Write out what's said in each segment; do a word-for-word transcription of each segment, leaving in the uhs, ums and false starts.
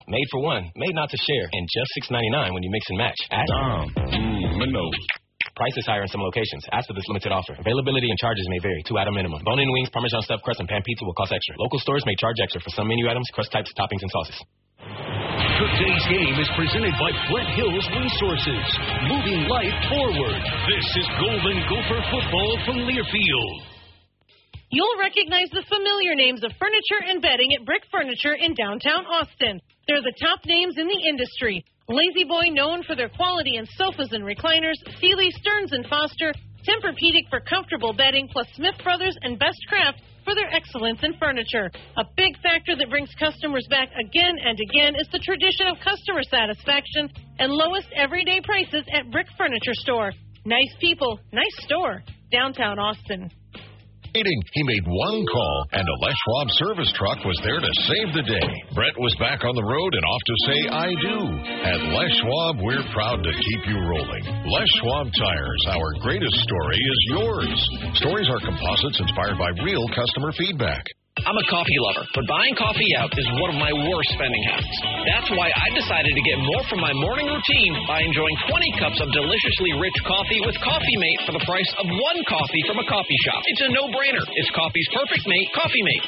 Made for one, made not to share, and just six ninety-nine when you mix and match. At Dom. Mmm, Minnow. Price is higher in some locations. Ask for this limited offer. Availability and charges may vary. Two item minimum. Bone-in wings, Parmesan stuffed crust, and pan pizza will cost extra. Local stores may charge extra for some menu items, crust types, toppings, and sauces. Today's game is presented by Flint Hills Resources. Moving life forward. This is Golden Gopher football from Learfield. You'll recognize the familiar names of furniture and bedding at Brick Furniture in downtown Austin. They're the top names in the industry. Lazy Boy, known for their quality in sofas and recliners, Sealy, Stearns and Foster, Tempur-Pedic for comfortable bedding, plus Smith Brothers and Best Craft for their excellence in furniture. A big factor that brings customers back again and again is the tradition of customer satisfaction and lowest everyday prices at Brick Furniture Store. Nice people, nice store, downtown Austin. He made one call, and a Les Schwab service truck was there to save the day. Brett was back on the road and off to say, I do. At Les Schwab, we're proud to keep you rolling. Les Schwab Tires, our greatest story is yours. Stories are composites inspired by real customer feedback. I'm a coffee lover, but buying coffee out is one of my worst spending habits. That's why I decided to get more from my morning routine by enjoying twenty cups of deliciously rich coffee with Coffee Mate for the price of one coffee from a coffee shop. It's a no-brainer. It's coffee's perfect mate, Coffee Mate.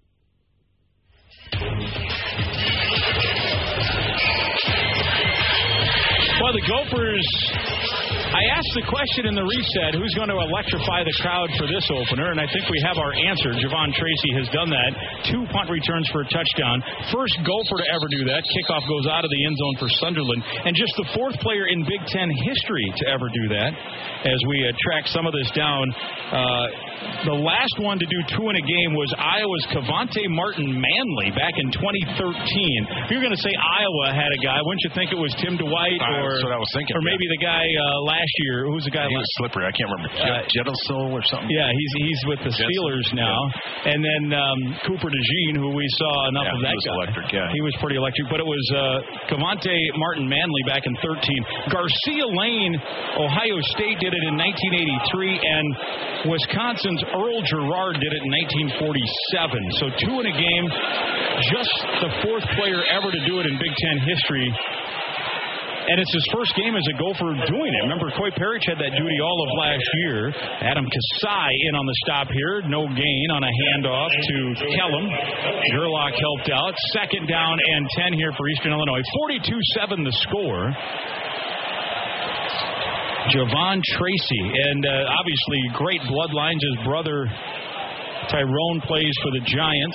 Well, the Gophers, I asked the question in the reset, who's going to electrify the crowd for this opener, and I think we have our answer. Javon Tracy has done that. Two punt returns for a touchdown. First Gopher to ever do that. Kickoff goes out of the end zone for Sunderland, and just the fourth player in Big Ten history to ever do that. As we uh, track some of this down, uh, the last one to do two in a game was Iowa's Cavante Martin Manley back in twenty thirteen. If you're going to say Iowa had a guy, wouldn't you think it was Tim Dwight or, That's what I was thinking, or maybe the guy uh, last year? Who was the guy? He was slippery. I can't remember. Uh, Jettel or something. Yeah, he's he's with the Steelers Jetson, now. Yeah. And then um, Cooper DeJean, who we saw enough yeah, of that he was guy. electric, yeah. He was pretty electric. But it was uh, Cavante Martin Manley back in thirteen. Garcia Lane, Ohio State did it in nineteen eighty-three, and Wisconsin's Earl Gerard did it in nineteen forty-seven. So two in a game, just the fourth player ever to do it in Big Ten history. And it's his first game as a Gopher doing it. Remember, Coy Parrish had that duty all of last year. Adam Kasai in on the stop here. No gain on a handoff to Kellum. Gerlach helped out. Second down and ten here for Eastern Illinois. forty-two seven the score. Javon Tracy. And uh, obviously great bloodlines. His brother Tyrone plays for the Giants.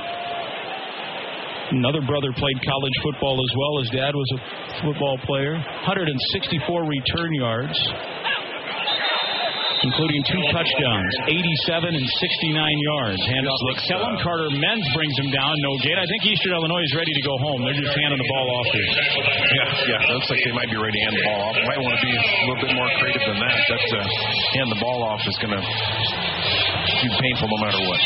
Another brother played college football as well. His dad was a football player. one hundred sixty-four return yards, including two touchdowns, eighty-seven and sixty-nine yards. Handoff to Kellum. Uh, Carter Menz brings him down. No gain. I think Eastern Illinois is ready to go home. They're just handing the ball off here. Yeah, yeah. Looks like they might be ready to hand the ball off. Might want to be a little bit more creative than that. That uh, hand the ball off is going to be painful no matter what.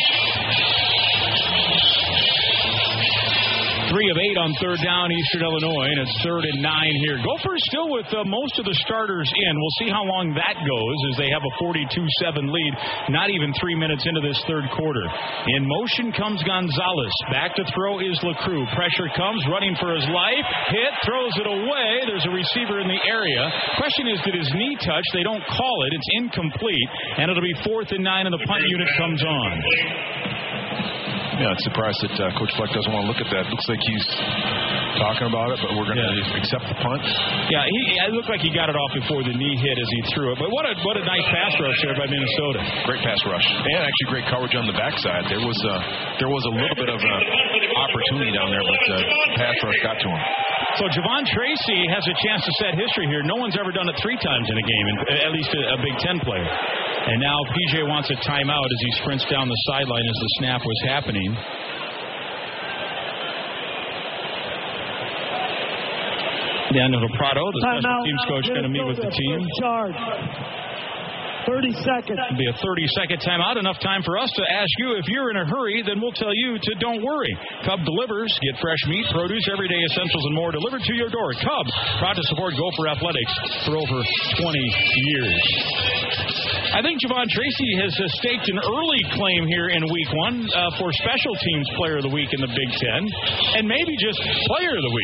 Three of eight on third down, Eastern Illinois, and it's third and nine here. Gophers still with uh, most of the starters in. We'll see how long that goes as they have a forty-two seven lead, not even three minutes into this third quarter. In motion comes Gonzalez. Back to throw is LaCrue. Pressure comes, running for his life. Hit, throws it away. There's a receiver in the area. Question is, did his knee touch? They don't call it. It's incomplete, and it'll be fourth and nine, and the punt unit comes on. Yeah, it's surprised that uh, Coach Fleck doesn't want to look at that. Looks like he's talking about it, but we're going to yeah. accept the punt. Yeah, he, it looked like he got it off before the knee hit as he threw it. But what a what a nice pass rush there by Minnesota. Great pass rush, and actually great coverage on the backside. There was a there was a little bit of an opportunity down there, but the pass rush got to him. So Javon Tracy has a chance to set history here. No one's ever done it three times in a game, at least a, a Big Ten player. And now P J wants a timeout as he sprints down the sideline as the snap was happening. Daniel Prado, the special teams coach, going to meet with the team. Charge. thirty seconds. It'll be a thirty-second timeout. Enough time for us to ask you if you're in a hurry, then we'll tell you to don't worry. Cub delivers. Get fresh meat, produce, everyday essentials, and more delivered to your door. Cub, proud to support Gopher Athletics for over twenty years. I think Javon Tracy has uh, staked an early claim here in week one uh, for special teams player of the week in the Big Ten, and maybe just player of the week.